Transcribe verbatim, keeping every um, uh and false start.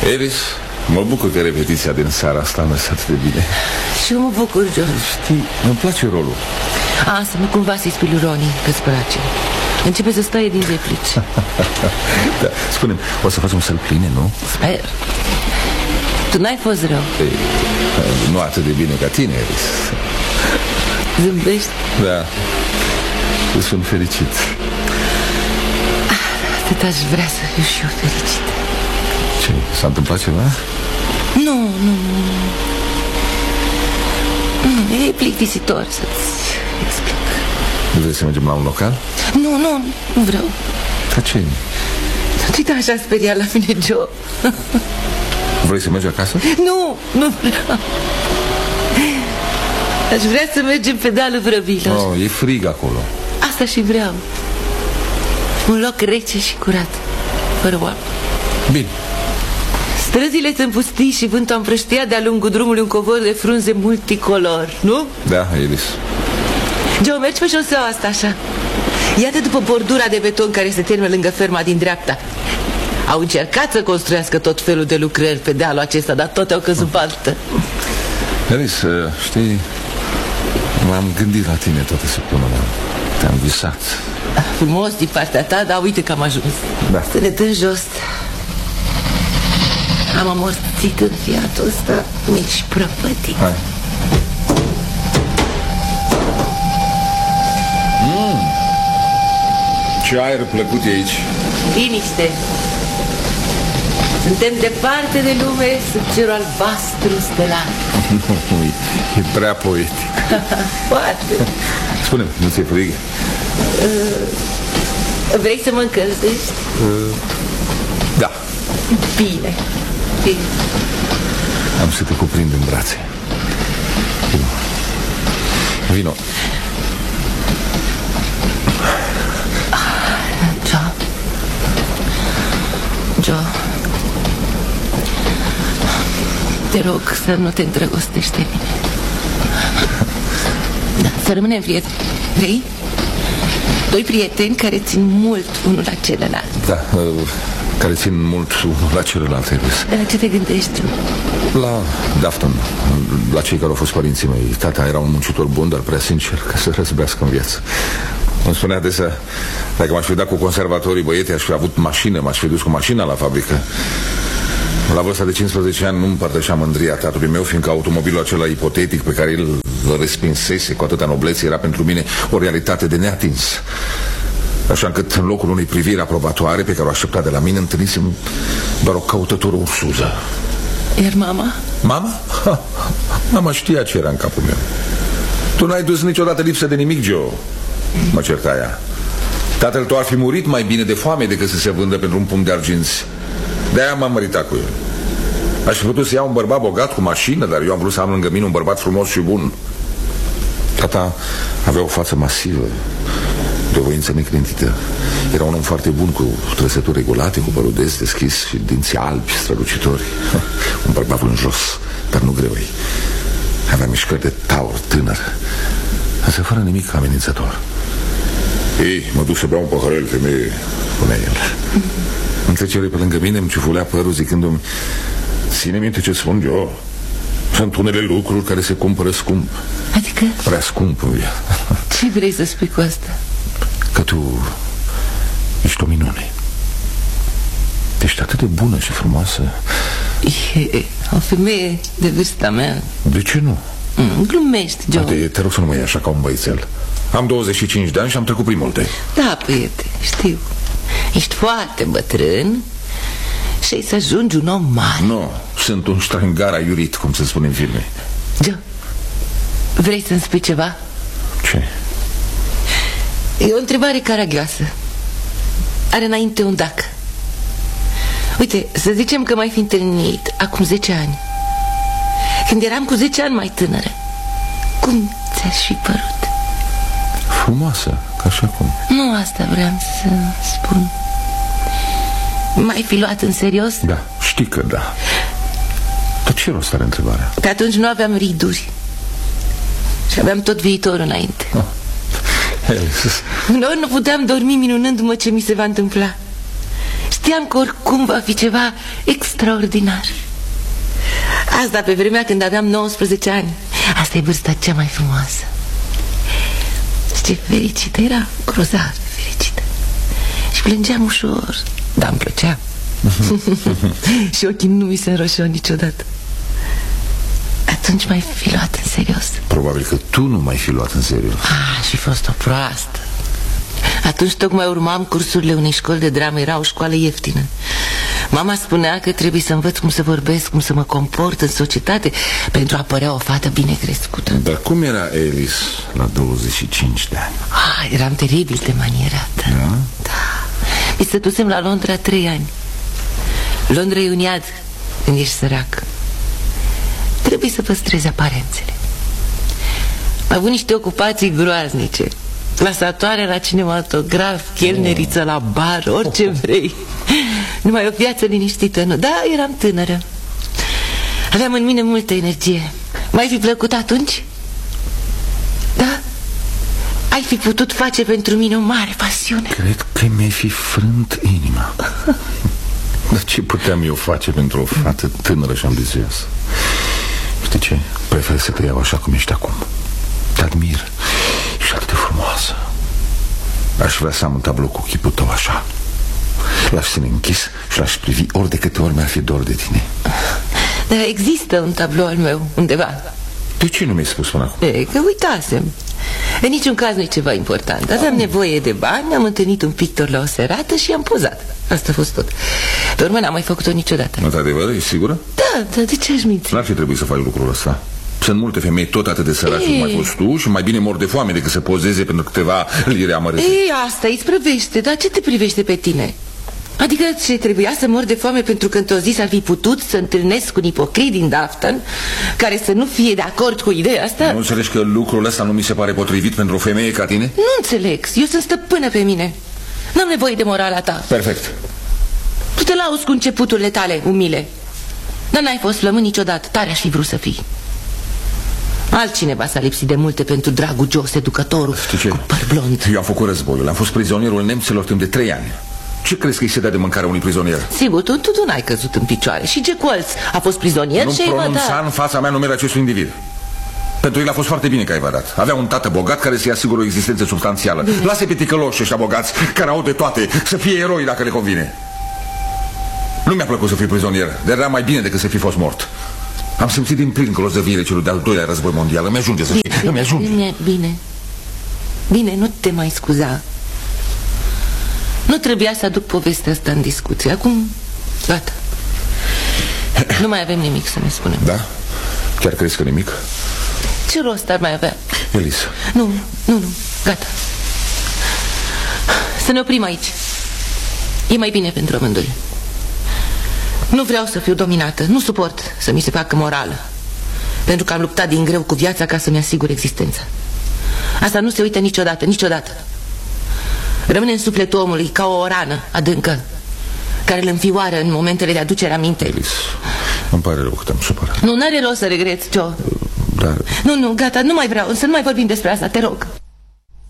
Elis, mă bucur că repetiția din seara asta a mers atât de bine. Și eu mă bucur, John. Știi, îmi place rolul. A, să nu cumva să-i spui lui Ronnie că-ți place. Începe să stăie din replici. Da, spune-mi, o să facem să-l pline, nu? Sper. Tu n-ai fost rău. Ei, nu atât de bine ca tine, Elis. Zâmbești? Da, eu sunt fericit. Atât aș vrea să fiu și eu fericită. Ce, s-a întâmplat ceva? Nu, nu, nu. E plictisitor să-ți explic. Nu vrei să mergem la un local? Nu, nu, nu vreau. Dar ce? Nu-i așa speriat la mine, Joe. Vrei să mergi acasă? Nu, nu vreau. Aș vrea să mergem pe dealul Vrăbilor. Oh, e frig acolo. Asta și vreau. Un loc rece și curat, fără oameni. Bine. Străzile sunt pustii și vântul a împrăștiat de-a lungul drumului un covor de frunze multicolor, nu? Da, Elis. Joe, mergi pe șoseaua asta așa. Iată după bordura de beton care se termină lângă ferma din dreapta. Au încercat să construiască tot felul de lucrări pe dealul acesta, dar toate au căzut baltă. Elis, știi, m-am gândit la tine toată săptămâna. Te-am visat. Frumos din partea ta, dar uite că am ajuns. Da. Să ne dăm jos. Am amorțit în fiatul ăsta mici prăpătii. Hai. Mm. Ce aer plăcut e aici. Liniște. Suntem departe de lume, sub cerul albastru stelar. Nu, e, e prea poetic. Poate. Spune-mi, nu ți-e frig? uh, Vrei să mă încălzești? Uh, da. Bine. Bine. Am să te cuprind în brațe. Vino. Vino. Joe. Joe. Te rog să nu te îndrăgostești de mine. Da, să rămânem prieteni. Vrei? Doi prieteni care țin mult unul la celălalt. Da, uh, care țin mult unul la celălalt, Elis. De la ce te gândești, Joe? La Dafton, la cei care au fost părinții mei. Tata era un muncitor bun, dar prea sincer ca să răzbească în viață. Îmi spunea adesea, dacă m-aș fi dat cu conservatorii băieții, aș fi avut mașină, m-aș fi dus cu mașina la fabrică. La vârsta de cincisprezece ani nu împărtășea mândria tatălui meu, fiindcă automobilul acela ipotetic pe care îl respinsese cu atâta noblețe era pentru mine o realitate de neatins. Așa încât în locul unei priviri aprobatoare pe care o aștepta de la mine, întâlnisem doar o căutătură ursuză. Iar mama? Mama? Ha, mama știa ce era în capul meu. Tu n-ai dus niciodată lipsă de nimic, Joe. Mă certa ea. Tatăl tău ar fi murit mai bine de foame decât să se vândă pentru un pumn de arginți. De-aia m-am măritat cu el. Aș fi putut să iau un bărbat bogat cu mașină, dar eu am vrut să am lângă mine un bărbat frumos și bun. Tata avea o față masivă, de o voință neclintită. Era un om foarte bun, cu trăsături regulate, cu părul des deschis și dinții albi strălucitori. Un bărbat vânjos, dar nu greoi. Avea mișcări de taur tânăr, însă fără nimic amenințător. Ei, mă duc să beau un păhărel, femeie, spunea el. În trecere pe lângă mine îmi ciufulea părul zicându-mi: ține minte ce spun eu. Sunt unele lucruri care se cumpără scump. Adică? Prea scump în viață. Ce vrei să spui cu asta? Că tu ești o minune. Ești atât de bună și frumoasă. E o femeie de vârsta mea. De ce nu? Mm, glumești, Joe. Te, te rog să nu mă iei așa ca un băițel. Am douăzeci și cinci de ani și am trecut prin multe. Da, prietene, știu. Ești foarte bătrân și ai să ajungi un om mare. Nu, sunt un ștrangar aiurit, cum se spune în filme. Joe, vrei să-mi spui ceva? Ce? E o întrebare caragioasă. Are înainte un dacă. Uite, să zicem că m-ai fi întâlnit acum zece ani, când eram cu zece ani mai tânără. Cum ți-aș fi părut? Frumoasă, ca și acum. Nu asta vreau să spun. M-ai fi luat în serios? Da, știi că da. Dar ce rost are întrebarea? Pe atunci nu aveam riduri și aveam tot viitorul înainte. Oh. Uneori nu puteam dormi minunându-mă ce mi se va întâmpla. Știam Știam că oricum va fi ceva extraordinar. Asta pe vremea când aveam nouăsprezece ani. Asta e vârsta cea mai frumoasă. Și ce fericită era, grozav fericită. Și plângeam ușor, dar îmi plăcea. Și ochii nu mi se înroșeau niciodată. Atunci m-ai fi luat în serios. Probabil că tu nu m-ai fi luat în serios. Ah, și fost o proastă. Atunci tocmai urmam cursurile unei școli de dramă. Era o școală ieftină. Mama spunea că trebuie să învăț cum să vorbesc, cum să mă comport în societate, pentru a părea o fată bine crescută. Dar cum era Alice la douăzeci și cinci de ani? Ah, eram teribil de manierată. Da? Da. Mi stătusem la Londra trei ani. Londra e un iad când ești sărac. Trebuie să păstrezi aparențele. Am avut niște ocupații groaznice. Clasatoare la cinematograf, chelneriță la bar, orice vrei. Numai o viață liniștită, nu? Da, eram tânără. Aveam în mine multă energie. M-ai fi plăcut atunci? Da? Ai fi putut face pentru mine o mare pasiune. Cred că mi-ai fi frânt inima. Dar ce puteam eu face pentru o fată tânără și ambițioasă? Știi ce? Prefer să te iau așa cum ești acum. Te admir. Ești atât de frumoasă. Aș vrea să am un tablou cu chipul tău așa. L-aș ține închis și l-aș privi ori de câte ori mi-ar fi dor de tine. Dar există un tablou al meu undeva. De ce nu mi-ai spus până acum? E, că uitasem. În niciun caz nu e ceva important. Aveam nevoie de bani, am întâlnit un pictor la o serată și am pozat. Asta a fost tot. Pe urmă n-am mai făcut-o niciodată. Într-adevăr, ești sigură? Da, dar de ce aș minți? N-ar fi trebuit să faci lucrul ăsta. Sunt multe femei tot atât de sărace cum ai fost tu și mai bine mor de foame decât să pozeze pentru câteva lire amărâte. Ei, asta îți prăvește, dar ce te privește pe tine? Adică ce, trebuia să mor de foame pentru că într-o zi s-ar fi putut să întâlnesc un ipocrit din Dafton care să nu fie de acord cu ideea asta? Nu înțelegi că lucrul ăsta nu mi se pare potrivit pentru o femeie ca tine? Nu înțeleg, eu sunt stăpână pe mine. N-am nevoie de morala ta. Perfect. Tu te lauzi cu începuturile tale umile. Dar n-ai fost flămând niciodată, tare aș fi vrut să fii. Altcineva s-a lipsit de multe pentru dragul Joe, seducătorul. Știi ce? Cu păr blond. Eu am făcut războiul, am fost prizonierul nemților timp de trei ani. Ce crezi că îi se dea de mâncare unui prizonier? Sigur, tu, tu, tu n-ai căzut în picioare. Și Jack Welch a fost prizonier Nu și pronunța da. în fața mea numele acestui individ. Pentru el a fost foarte bine că ai evadat. Avea un tată bogat care să-i asigură o existență substanțială. Lasă pe ticăloși ăștia bogați care au de toate să fie eroi dacă le convine. Nu mi-a plăcut să fiu prizonier, dar era mai bine decât să fi fost mort. Am simțit din plin grozăviile celui de-al doilea război mondial. Îmi ajunge să știi, îmi ajunge. Bine, bine. Bine, nu te mai scuza. Nu trebuia să aduc povestea asta în discuție. Acum, gata. Nu mai avem nimic să ne spunem. Da? Chiar crezi că nimic? Ce rost ar mai avea? Elisa. Nu, nu, nu, gata. Să ne oprim aici. E mai bine pentru amândoi. Nu vreau să fiu dominată. Nu suport să mi se facă morală. Pentru că am luptat din greu cu viața ca să-mi asigur existența. Asta nu se uită niciodată, niciodată. Rămâne în sufletul omului ca o rană adâncă care îl înfioară în momentele de aducere aminte. Elis, îmi pare rău că te-am supărat. Nu, n-are rost să regreți, Joe. Dar... Nu, nu, gata, nu mai vreau, să nu mai vorbim despre asta, te rog.